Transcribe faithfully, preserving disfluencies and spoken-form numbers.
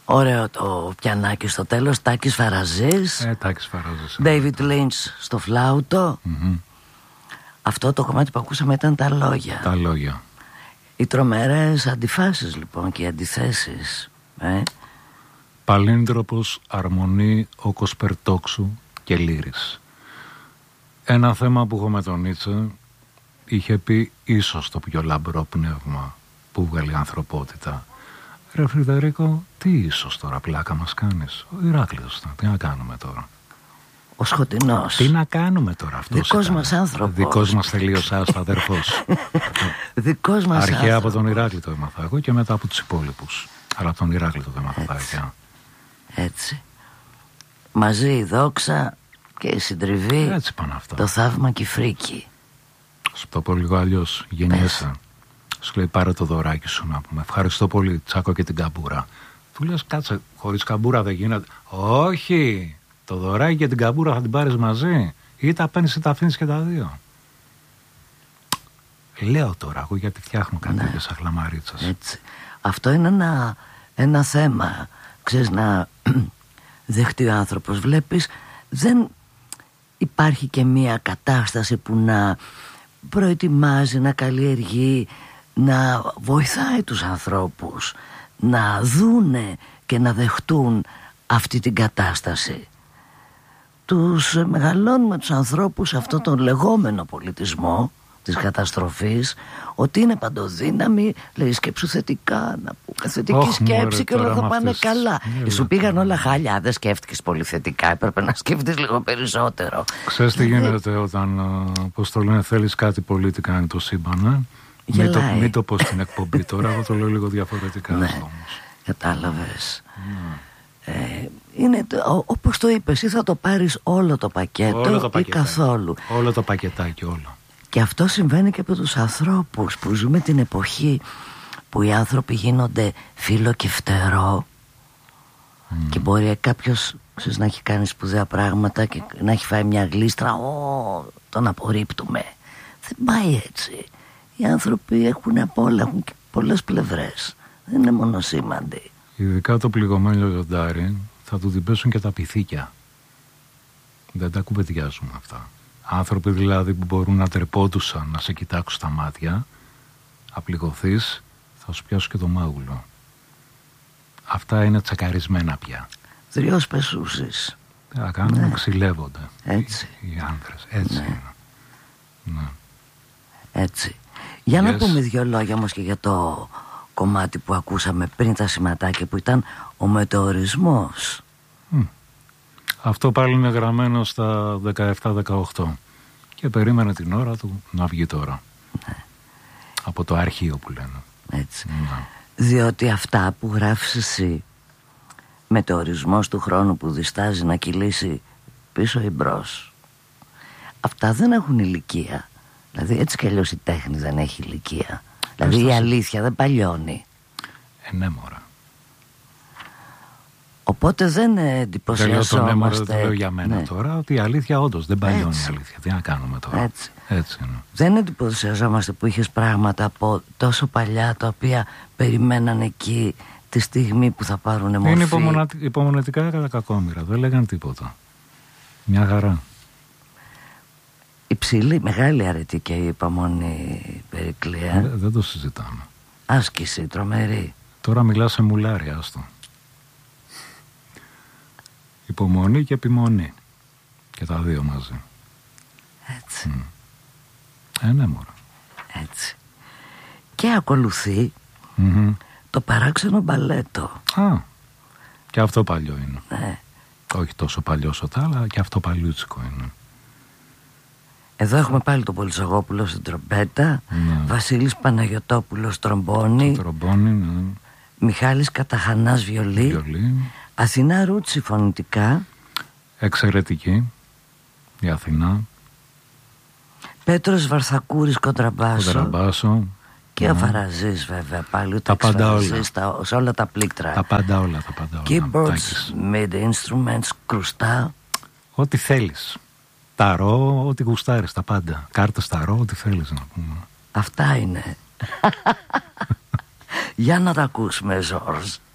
Ωραίο το πιανάκι στο τέλος. Τάκης Φαραζής. Ε, Τάκης Φαραζής. David Lynch στο φλάουτο. Mm-hmm. Αυτό το κομμάτι που ακούσαμε ήταν τα λόγια. Τα λόγια. Οι τρομερές αντιφάσεις λοιπόν και οι αντιθέσεις. Ε? Παλίνδροπος, αρμονή, όκος περτόξου και λύρης. Ένα θέμα που έχω με τον Νίτσε, είχε πει ίσως το πιο λαμπρό πνεύμα που βγάλει η ανθρωπότητα. Ρε Φρυδερίκο, τι ίσως τώρα, πλάκα μας κάνεις? Ο Ηράκλειος ήταν, τι να κάνουμε τώρα? Ο Σκοτεινός. Τι να κάνουμε τώρα αυτός? Δικός ήταν. μας άνθρωπος. Δικός μας τελείως άστα αδερφός. Δικός μας Αρχαία άνθρωπος. από τον Ηράκλειο το έμαθα εγώ και μετά από τους υπόλοιπους. Αλλά από τον Ηράκλειο το έμαθα τα αρχαία. Έτσι. Μαζί η δόξα και η συντριβή. Έτσι πάνε αυτά. Το θαύμα και η φρίκη. Σου το πω λίγο αλλιώς. Γεννιέσαι. Σου λέει πάρε το δωράκι σου να πούμε. Ευχαριστώ πολύ, τσάκω και την καμπούρα. Του λες κάτσε, χωρίς καμπούρα δεν γίνεται. Όχι, το δωράκι και την καμπούρα θα την πάρεις μαζί. Ή τα παίρνεις ή τα αφήνεις και τα δύο. Λέω τώρα εγώ γιατί φτιάχνω κάτι τέτοιο σαν χλαμαρίτσας. Έτσι. Αυτό είναι ένα, ένα θέμα. Ξέρεις, να δεχτεί ο άνθρωπος. Βλέπεις, δεν υπάρχει και μία κατάσταση που να προετοιμάζει, να καλλιεργεί, να βοηθάει τους ανθρώπους να δούνε και να δεχτούν αυτή την κατάσταση. Τους μεγαλώνουμε τους ανθρώπους σε αυτόν τον λεγόμενο πολιτισμό της καταστροφής, ότι είναι παντοδύναμη, λέει σκέψου θετικά, να πούμε θετική oh, σκέψη μωρέ, και όλα θα πάνε αυτές... καλά. Yeah, σου πήγαν όλα χάλια, δεν σκέφτηκες πολύ θετικά, έπρεπε να σκέφτηκες λίγο περισσότερο. Ξέρεις τι γίνεται όταν, πώς το λένε, θέλεις κάτι πολύ τι κάνει το σύμπαν, ε? Μην το, μην το πω στην εκπομπή τώρα, εγώ το λέω λίγο διαφορετικά. Ναι, όμως. Κατάλαβες. Mm. Ε, είναι όπως το είπες, ή θα το πάρεις όλο το πακέτο, όλο το πακετάκι, ή καθόλου. Όλο το πακετάκι, όλο. Και αυτό συμβαίνει και από τους ανθρώπους που ζούμε την εποχή που οι άνθρωποι γίνονται φίλο και φτερό mm. και μπορεί κάποιος ξέρεις, να έχει κάνει σπουδαία πράγματα και να έχει φάει μια γλίστρα, Ω, τον απορρίπτουμε. Δεν πάει έτσι. Οι άνθρωποι έχουν από όλα, έχουν και πολλές πλευρές. Δεν είναι μόνο σήμαντη. Ειδικά το πληγωμένο λιοντάρι θα του την πέσουν και τα πυθίκια. Δεν τα κουβεντιάζουμε αυτά. Άνθρωποι δηλαδή που μπορούν να τρεπόντουσαν να σε κοιτάξουν στα μάτια, απληγωθείς, θα σου πιάσουν και το μάγουλο. Αυτά είναι τσακαρισμένα πια. Δριός πεσούσεις. Τι να κάνουμε, ναι. Ξυλεύονται έτσι. Οι, οι άνδρες. Έτσι ναι. Είναι. Ναι. Έτσι. Για yes. να πούμε δύο λόγια όμως και για το κομμάτι που ακούσαμε πριν τα σηματάκια που ήταν ο μετεωρισμός. Mm. Αυτό πάλι είναι γραμμένο στα δεκαεπτά δεκαοκτώ και περίμενε την ώρα του να βγει τώρα. Ναι. Από το αρχείο που λένε. Έτσι. Ναι. Διότι αυτά που γράφεις εσύ, μετεωρισμός του χρόνου που διστάζει να κυλήσει πίσω ή μπρος, αυτά δεν έχουν ηλικία. Δηλαδή έτσι κι αλλιώς η τέχνη δεν έχει ηλικία. Δηλαδή Έσταση. Η αλήθεια δεν παλιώνει. Ε, ναι, μωρά. Οπότε δεν εντυπωσιαζόμαστε. Δεν λέω το ναι, το λέω για μένα ναι. τώρα, ότι η αλήθεια όντως δεν παλιώνει η αλήθεια. Τι να κάνουμε τώρα. Έτσι. Έτσι είναι. Δεν εντυπωσιαζόμαστε που είχες πράγματα από τόσο παλιά τα οποία περιμέναν εκεί τη στιγμή που θα πάρουν μορφή. Είναι υπομονα... υπομονετικά κατά κακόμοιρα. Δεν λέγαν τίποτα. Μια χαρά. Υψηλή, μεγάλη αρετή και η υπομονή, Περικλία. Δεν, δεν το συζητάμε. Άσκηση, τρομερή. Τώρα μιλάς σε μουλάρι, άστο. Υπομονή και επιμονή. Και τα δύο μαζί. Έτσι. Mm. Ε, ναι, μωρά. Έτσι. Και ακολουθεί mm-hmm. το παράξενο μπαλέτο. Α, και αυτό παλιό είναι. Ναι. Όχι τόσο παλιό όσο τα άλλα, και αυτό παλιούτσικο είναι. Εδώ έχουμε πάλι τον Πολυσογόπουλο στην τρομπέτα, ναι. Βασίλης Παναγιωτόπουλος τρομπόνι, τρομπόνι ναι. Μιχάλης Καταχανάς βιολί, βιολί. Αθηνά Ρούτσι φωνητικά. Εξαιρετική η Αθηνά. Πέτρος Βαρθακούρης κοντραμπάσο. Κοντραμπάσο. Και ναι. Ο Φαραζής βέβαια πάλι. Τα πάντα όλα. Στα, σε όλα τα πλήκτρα. Τα πάντα όλα. Τα πάντα όλα. Keyboards, mid instruments, κρουστά. Ό,τι θέλεις. Ταρό, ό,τι γουστάρεις, τα πάντα. Κάρτες ταρό, ό,τι θέλεις να πούμε. Αυτά είναι. Για να τα ακούσουμε, Ζόρζ.